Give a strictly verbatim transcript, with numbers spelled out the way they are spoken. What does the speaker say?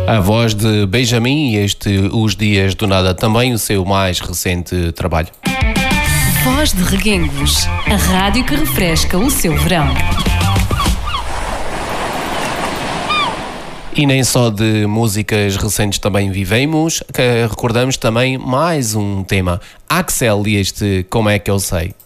A voz de Benjamin e este Os Dias do Nada, também o seu mais recente trabalho. Voz de Reguengos, a rádio que refresca o seu verão. E nem só de músicas recentes também vivemos, que recordamos também mais um tema. Axel e este Como é que eu sei?